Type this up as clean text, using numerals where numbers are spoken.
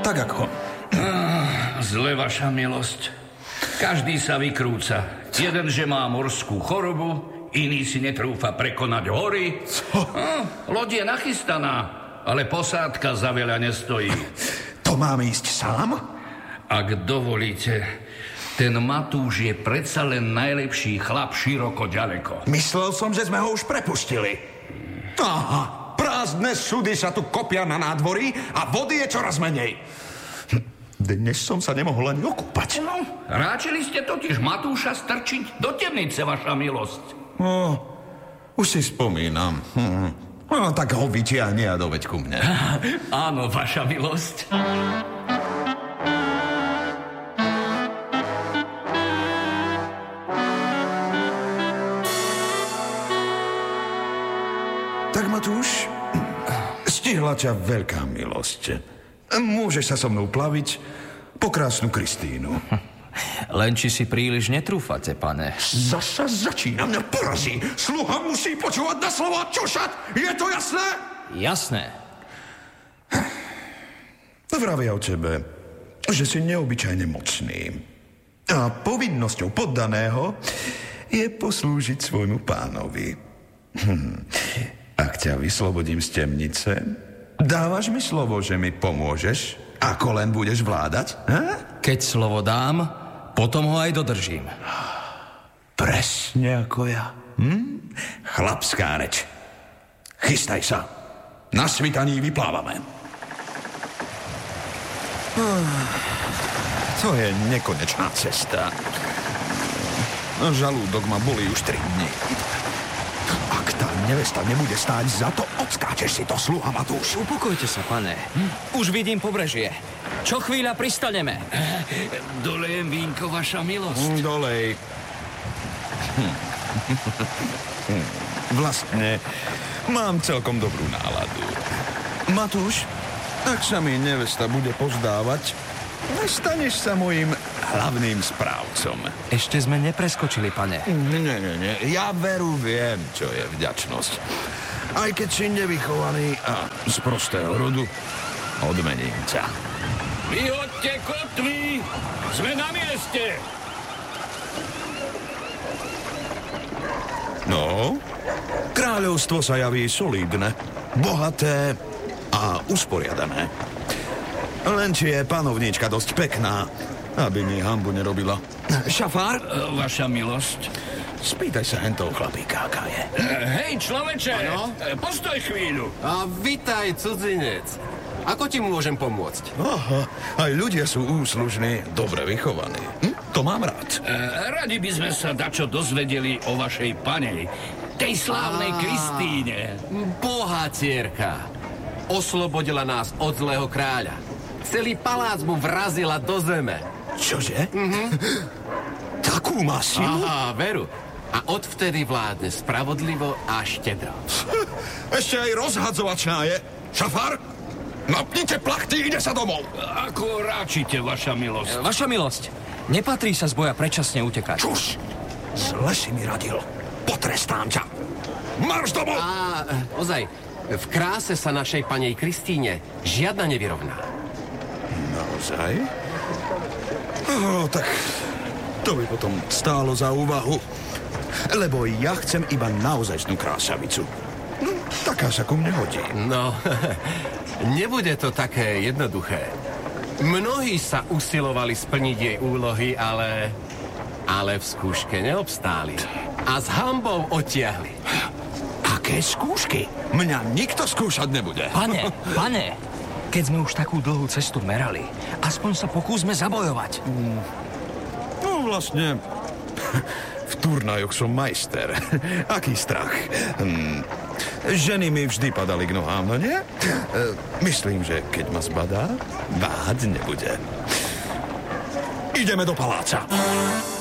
Tak ako? Zle, vaša milosť. Každý sa vykrúca. Jeden, že má morskú chorobu, iný si netrúfa prekonať hory. Loď je nachystaná, ale posádka za veľa nestojí. To mám ísť sám? Ak dovolíte, ten Matúš je predsa len najlepší chlap široko ďaleko. Myslel som, že sme ho už prepustili. Aha, prázdne súdy sa tu kopia na nádvorí a vody je čoraz menej. Dnes som sa nemohol ani okúpať. No, ráčili ste totiž Matúša strčiť do temnice, vaša milosť. Už si spomínam. No, tak ho vytiahni a doveď ku mne. Áno, vaša milosť. Tak, Matúš, stihla ťa veľká milosť. Môžeš sa so mnou plaviť po krásnu Kristínu. Len či si príliš netrúfate, pane. Zasa začína mňa porazí. Sluha musí počúvať na slova čošať. Je to jasné? Jasné. Vravia o tebe, že si neobyčajne mocný. A povinnosťou poddaného je poslúžiť svojmu pánovi. Ak ťa vyslobodím z temnice, dávaš mi slovo, že mi pomôžeš, ako len budeš vládať? Keď slovo dám, potom ho aj dodržím. Presne ako ja. Chlapská reč. Chystaj sa. Na svitaní vyplávame. To je nekonečná cesta. Žalúdok ma bolí už 3 dni. Ak tá nevesta nebude stáť za to, odskáčeš si to, sluha Matúš. Upokojte sa, pane. Už vidím pobrežie. Čo chvíľa pristaneme. Dolejem vínko, vaša milosť. Dolej. Vlastne mám celkom dobrú náladu. Matúš, ak sa mi nevesta bude pozdávať, staneš sa mojím hlavným správcom. Ešte sme nepreskočili, pane. Nie. Ja veru viem, čo je vďačnosť. Aj keď si nevychovaný a z prostého rodu, odmením ťa. Vyhoďte kotvy! Sme na mieste! No, kráľovstvo sa javí solidné, bohaté a usporiadané. Len či je panovníčka dosť pekná, aby mi hanbu nerobila. Šafár? Vaša milosť. Spýtaj sa hentov chlapíka, aká je. Hej, človeče, postoj chvíľu. A vitaj, cudzinec. Ako ti môžem pomôcť? Aha, aj ľudia sú úslužní, dobre vychovaní. To mám rád. Radi by sme sa dačo dozvedeli o vašej panej, tej slávnej Kristíne. Bohatierka. Oslobodila nás od zlého kráľa. Celý palác mu vrazila do zeme. Čože? Takú má silu? Aha, veru. A odvtedy vládne spravodlivo a štedro. Ešte aj rozhadzovačná je. Šafár? Napnite plachty, ide sa domov. Ako ráčite, vaša milosť. Vaša milosť, nepatrí sa z boja predčasne utekať. Čuš! Zle si mi radil. Potrestám ťa. Marš domov! A ozaj, v kráse sa našej panej Kristíne žiadna nevyrovná. Naozaj? Tak to by potom stálo za úvahu. Lebo ja chcem iba naozajstnú krásavicu. No, taká sa ku mne hodí. No, nebude to také jednoduché. Mnohí sa usilovali splniť jej úlohy, ale v skúške neobstáli. A s hanbou odtiahli. Aké skúšky? Mňa nikto skúšať nebude. Pane, keď sme už takú dlhú cestu merali, aspoň sa pokúsme zabojovať. No vlastne, v turnajoch som majster. Aký strach. Ženy mi vždy padali k nohám, no nie? Myslím, že keď ma zbadá, váhať nebude. Ideme do paláca.